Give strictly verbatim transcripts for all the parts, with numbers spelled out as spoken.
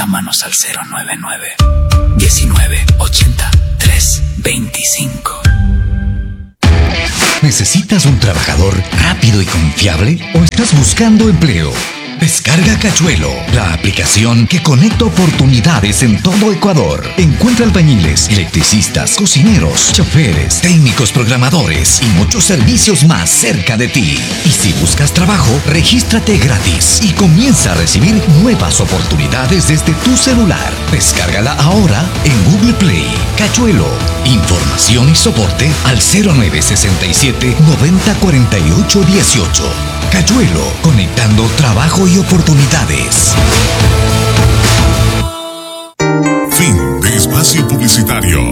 Llámanos al cero nueve nueve, diecinueve, ochenta, tres, veinticinco. ¿Necesitas un trabajador rápido y confiable o estás buscando empleo? Descarga Cachuelo, la aplicación que conecta oportunidades en todo Ecuador. Encuentra albañiles, electricistas, cocineros, choferes, técnicos programadores y muchos servicios más cerca de ti. Y si buscas trabajo, regístrate gratis y comienza a recibir nuevas oportunidades desde tu celular. Descárgala ahora en Google Play. Cachuelo, información y soporte al cero nueve sesenta y siete, noventa, cuarenta y ocho, dieciocho. Cachuelo, conectando trabajo y oportunidades. Fin de espacio publicitario.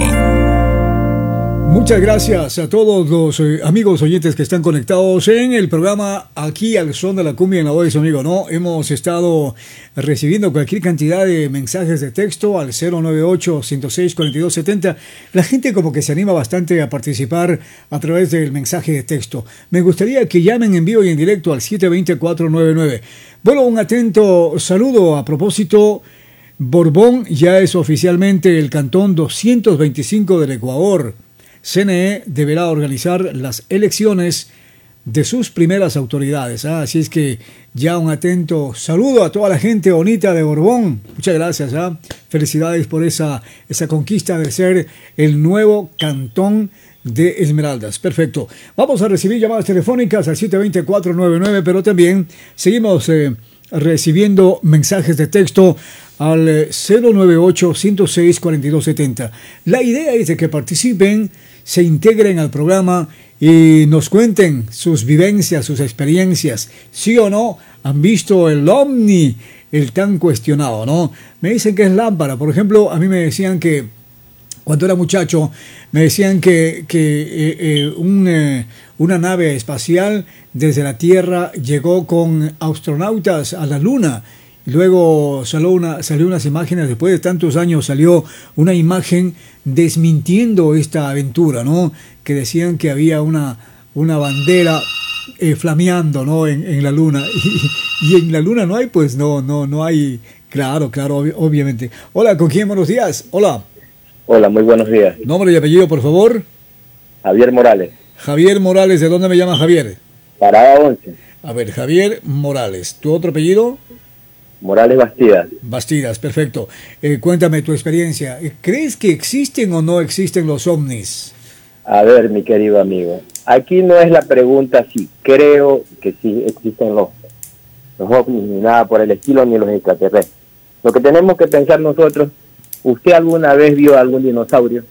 Muchas gracias a todos los eh, amigos oyentes que están conectados en el programa Aquí al Son de la Cumbia en la voz de su amigo, ¿no? Hemos estado recibiendo cualquier cantidad de mensajes de texto al cero nueve ocho, ciento seis, cuarenta y dos setenta. La gente como que se anima bastante a participar a través del mensaje de texto. Me gustaría que llamen en vivo y en directo al siete dos cero, cuatro nueve nueve. Bueno, un atento saludo a propósito. Borbón ya es oficialmente el cantón doscientos veinticinco del Ecuador. C N E deberá organizar las elecciones de sus primeras autoridades. ¿ah? Así es que ya un atento saludo a toda la gente bonita de Borbón. Muchas gracias. ¿ah? Felicidades por esa, esa conquista de ser el nuevo cantón de Esmeraldas. Perfecto. Vamos a recibir llamadas telefónicas al siete dos cero, cuatro nueve nueve, pero también seguimos eh, recibiendo mensajes de texto al eh, cero nueve ocho, ciento seis, cuarenta y dos setenta. La idea es de que participen, se integren al programa y nos cuenten sus vivencias, sus experiencias. Sí o no, han visto el ovni, el tan cuestionado, ¿no? Me dicen que es lámpara. Por ejemplo, a mí me decían que, cuando era muchacho, me decían que, que eh, eh, un, eh, una nave espacial desde la Tierra llegó con astronautas a la Luna. Luego salió, una, salió unas imágenes, después de tantos años salió una imagen desmintiendo esta aventura, ¿no? Que decían que había una, una bandera eh, flameando, ¿no? En, en la luna. Y, y en la luna no hay, pues no, no, no hay. Claro, claro, ob obviamente. Hola, ¿con quién? Buenos días. Hola. Hola, muy buenos días. Nombre y apellido, por favor. Javier Morales. Javier Morales, ¿de dónde me llama Javier? Parada once. A ver, Javier Morales. ¿Tu otro apellido? Morales Bastidas. Bastidas, perfecto. Eh, cuéntame tu experiencia. ¿Crees que existen o no existen los ovnis? A ver, mi querido amigo, aquí no es la pregunta si creo que sí existen los, los ovnis, ni nada por el estilo, ni los extraterrestres. Lo que tenemos que pensar nosotros, ¿usted alguna vez vio algún dinosaurio?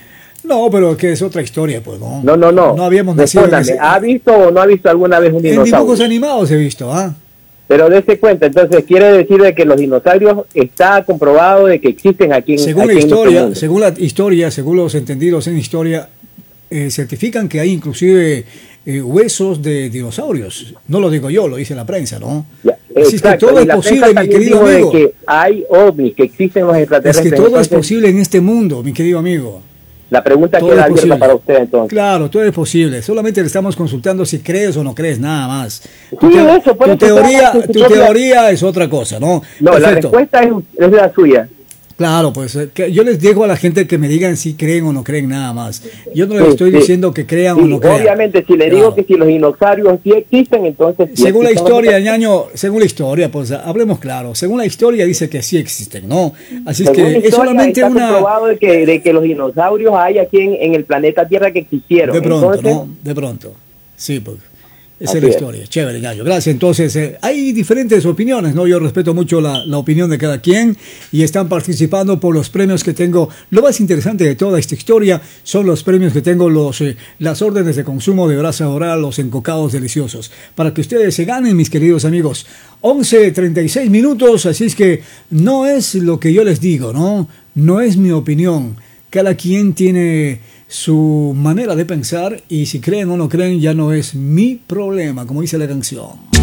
No, pero que es otra historia, pues, ¿no? No, no, no. No habíamos nacido en ese... ¿Ha visto o no ha visto alguna vez un dinosaurio? En dibujos animados he visto, ¿ah? Pero dése cuenta, entonces quiere decir de que los dinosaurios está comprobado de que existen aquí en según aquí la en historia, mundo. según la historia, según los entendidos en historia, eh, certifican que hay inclusive eh, huesos de dinosaurios. No lo digo yo, lo dice la prensa, ¿no? Ya, Así es que todo es posible, mi querido amigo. Que hay ovnis, que existen los extraterrestres. Es que todo entonces, es posible en este mundo, mi querido amigo. La pregunta Todo queda es abierta posible. para usted, entonces. Claro, todo es posible. Solamente le estamos consultando si crees o no crees, nada más. Sí, tu, eso, por tu eso teoría, estamos en tu su propia- teoría es otra cosa, ¿no? No, la Perfecto. respuesta es, es la suya. Claro, pues eh, que yo les digo a la gente que me digan si creen o no creen, nada más. Yo no les Sí, estoy sí. diciendo que crean Sí, o no crean. obviamente, si le Claro. digo que si los dinosaurios sí existen, entonces... sí Según la existen los historia, dinosaurios. ñaño, según la historia, pues hablemos claro. Según la historia dice que sí existen, ¿no? Así es Según la que es historia, solamente está una... comprobado de que, de que los dinosaurios hay aquí en, en el planeta Tierra que existieron. De pronto, Entonces, ¿no? De pronto. Sí, pues. Esa Así es la es. historia. Chévere, Gallo. Gracias. Entonces, eh, hay diferentes opiniones, ¿no? Yo respeto mucho la, la opinión de cada quien y están participando por los premios que tengo. Lo más interesante de toda esta historia son los premios que tengo, los eh, las órdenes de consumo de brasa oral, los encocados deliciosos, para que ustedes se ganen, mis queridos amigos. once treinta y seis minutos, así es que no es lo que yo les digo, ¿no? No es mi opinión. Cada quien tiene su manera de pensar y si creen o no creen ya no es mi problema, como dice la canción.